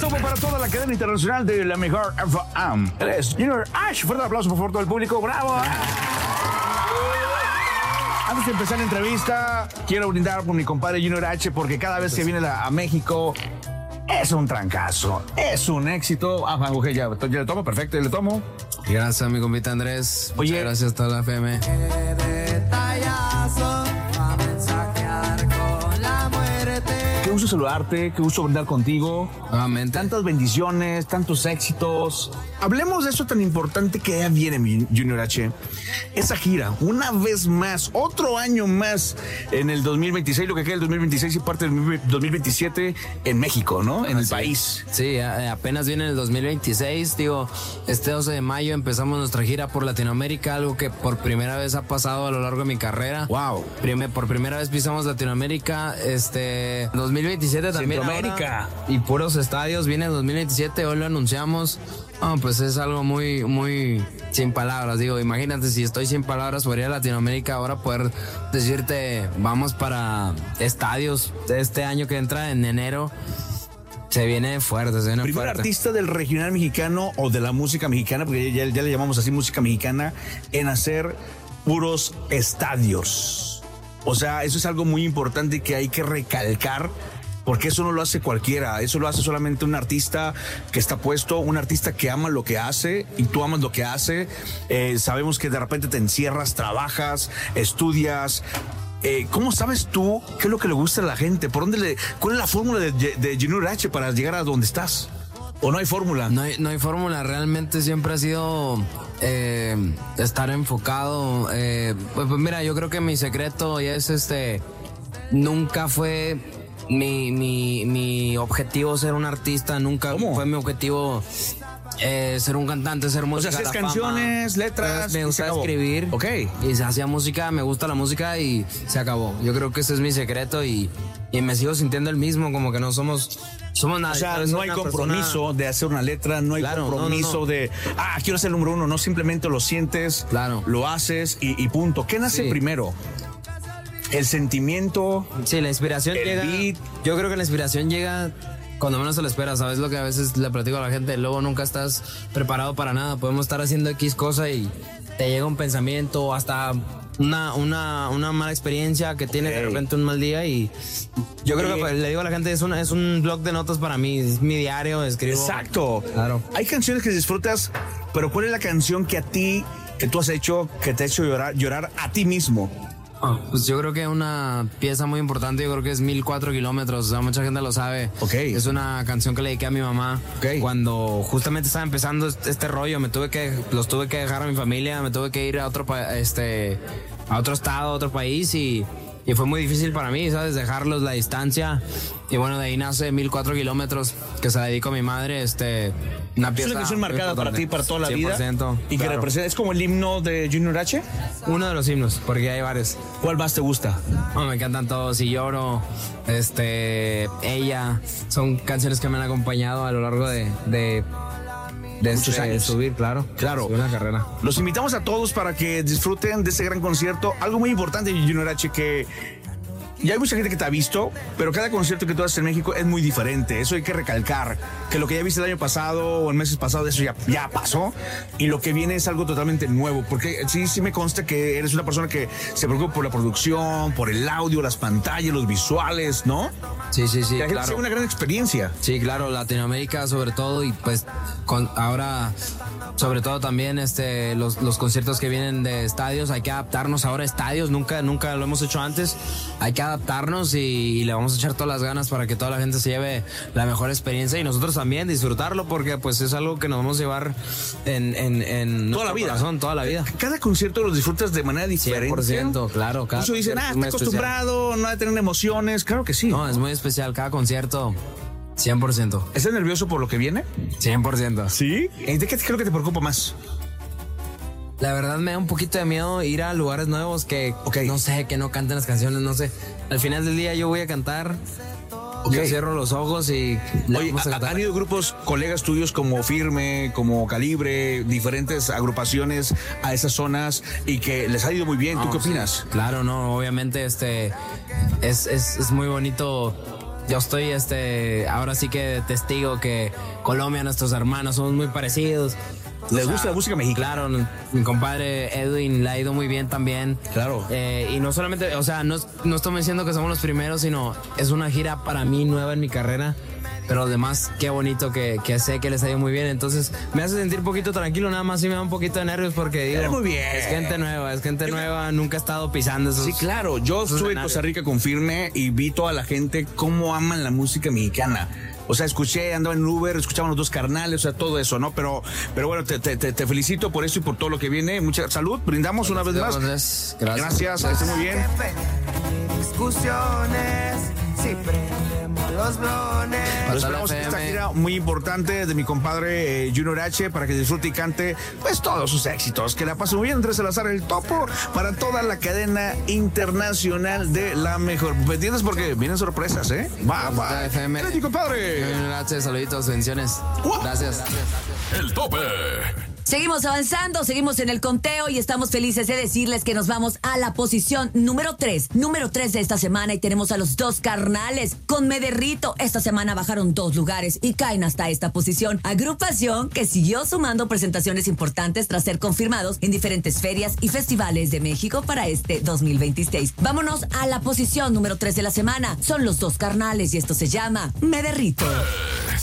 saludo para toda la cadena internacional de la mejor FM. Él es Junior H. Fuerte aplauso por favor todo el público. ¡Bravo! Antes de empezar la entrevista, quiero brindar por mi compadre Junior H porque cada vez que viene a México es un trancazo, es un éxito. Ok, ya le tomo, perfecto, ya le tomo. Gracias a mi compita Andrés. Oye, muchas gracias a toda la FM. Qué gusto saludarte, qué gusto brindar contigo. Nuevamente. Tantas bendiciones, tantos éxitos. Hablemos de eso tan importante que ya viene, mi Junior H. Esa gira, una vez más, otro año más en el 2026, lo que queda del 2026 y parte del 2027 en México, ¿no? En el país. Sí, apenas viene el 2026. Digo, este 12 de mayo empezamos nuestra gira por Latinoamérica, algo que por primera vez ha pasado a lo largo de mi carrera. Wow. Por primera vez pisamos Latinoamérica. 2027 también. Centroamérica. Ahora, y puros estadios. Viene el 2027, hoy lo anunciamos. Pues es algo muy, muy sin palabras. Digo, imagínate si estoy sin palabras por ir a Latinoamérica ahora, poder decirte, vamos para estadios este año que entra en enero. Se viene fuerte, se viene Primer fuerte. artista del regional mexicano o de la música mexicana, porque ya le llamamos así música mexicana, en hacer puros estadios. O sea, eso es algo muy importante que hay que recalcar. Porque eso no lo hace cualquiera, eso lo hace solamente un artista que está puesto, un artista que ama lo que hace y tú amas lo que hace. Sabemos que de repente te encierras, trabajas, estudias. ¿Cómo sabes tú qué es lo que le gusta a la gente? ¿Cuál es la fórmula de Junior H para llegar a donde estás? ¿O no hay fórmula? No hay fórmula, realmente siempre ha sido estar enfocado. Pues mira, yo creo que mi secreto es nunca fue mi objetivo ser un artista, nunca fue mi objetivo ser un cantante, ser música. O sea, hacías canciones, letras. Me gusta escribir. Ok. Y se hacía música, me gusta la música y se acabó. Yo creo que ese es mi secreto y me sigo sintiendo el mismo, como que no somos nada. O sea, no hay compromiso de hacer una letra, no hay compromiso de, quiero ser el número uno. No, simplemente lo sientes, lo haces y punto. ¿Qué nace primero? El sentimiento. Sí, la inspiración llega. Beat. Yo creo que la inspiración llega cuando menos se lo esperas. ¿Sabes lo que a veces le platico a la gente? Luego nunca estás preparado para nada. Podemos estar haciendo X cosa y te llega un pensamiento o hasta una mala experiencia que tiene de repente un mal día y yo creo que le digo a la gente, es un blog de notas para mí, es mi diario, escribo. Exacto. Claro. Hay canciones que disfrutas, pero ¿cuál es la canción que tú has hecho, que te ha hecho llorar a ti mismo? Pues yo creo que una pieza muy importante, yo creo que es 1004 kilómetros, o sea, mucha gente lo sabe. Ok. Es una canción que le dediqué a mi mamá. Ok. Cuando justamente estaba empezando este rollo, los tuve que dejar a mi familia, me tuve que ir a otro estado, a otro país y fue muy difícil para mí, ¿sabes? Dejarlos, la distancia. Y bueno, de ahí nace 1004 kilómetros, que se la dedico a mi madre, una pieza. Es una canción marcada para ti, para toda la 100%, vida. Y que representa, es como el himno de Junior H. Uno de los himnos, porque hay varios. ¿Cuál más te gusta? Me encantan todos. Y lloro, ella. Son canciones que me han acompañado a lo largo de muchos años. Subir, claro. Claro. Una carrera. Los invitamos a todos para que disfruten de ese gran concierto. Algo muy importante, Junior H, que ya hay mucha gente que te ha visto, pero cada concierto que tú haces en México es muy diferente. Eso hay que recalcar, que lo que ya viste el año pasado o el meses pasado, eso ya pasó. Y lo que viene es algo totalmente nuevo. Porque sí me consta que eres una persona que se preocupa por la producción, por el audio, las pantallas, los visuales, ¿no? Sí, la gente claro. una gran experiencia. Sí, claro, Latinoamérica sobre todo y pues ahora sobre todo también los conciertos que vienen de estadios, hay que adaptarnos ahora a estadios, nunca lo hemos hecho antes, hay que adaptarnos y le vamos a echar todas las ganas para que toda la gente se lleve la mejor experiencia y nosotros también disfrutarlo porque pues es algo que nos vamos a llevar en toda la vida. Corazón, toda la vida. Cada concierto lo disfrutas de manera diferente. 100%, claro. Muchos dicen, está acostumbrado, no ha de tener emociones. Claro que sí. No, es muy especial cada concierto. 100%. ¿Estás nervioso por lo que viene? 100%. ¿Sí? ¿De qué creo que te preocupa más? La verdad me da un poquito de miedo ir a lugares nuevos que no sé, que no canten las canciones, no sé. Al final del día yo voy a cantar. Yo cierro los ojos y... Oye, ¿han ido grupos, colegas tuyos como Firme, como Calibre, diferentes agrupaciones a esas zonas y que les ha ido muy bien? ¿Tú qué opinas? Claro, no, obviamente es muy bonito yo estoy ahora sí que testigo que Colombia, nuestros hermanos, somos muy parecidos. ¿Les gusta la música mexicana? Claro, mi compadre Edwin le ha ido muy bien también. Claro. Y no solamente, o sea, no estoy diciendo que somos los primeros, sino es una gira para mí nueva en mi carrera. Pero además, qué bonito que sé que les ha ido muy bien. Entonces, me hace sentir un poquito tranquilo, nada más sí me da un poquito de nervios porque digo, muy bien. Es gente nueva, nunca he estado pisando esos. Sí, claro, yo estuve en Costa Rica con Firme y vi toda la gente cómo aman la música mexicana. O sea, andaba en Uber, escuchaban los dos carnales, o sea, todo eso, ¿no? Pero bueno, te felicito por eso y por todo lo que viene. Mucha salud, brindamos una vez más. Gracias, esté muy bien. Discusiones, si prendemos los blones. Lo esperamos en esta gira muy importante de mi compadre Junior H para que disfrute y cante pues todos sus éxitos. Que la pase muy bien, Andrés Salazar, el topo para toda la cadena internacional de la mejor. ¿Entiendes? Porque vienen sorpresas, ¿eh? Va. FM. Mi compadre. Gracias, saluditos, bendiciones. Gracias. El tope. Seguimos avanzando, seguimos en el conteo y estamos felices de decirles que nos vamos a la posición número 3 de esta semana y tenemos a los Dos Carnales con Me Derrito. Esta semana bajaron 2 lugares y caen hasta esta posición. Agrupación que siguió sumando presentaciones importantes tras ser confirmados en diferentes ferias y festivales de México para este 2026. Vámonos a la posición número 3 de la semana. Son los Dos Carnales y esto se llama Me Derrito.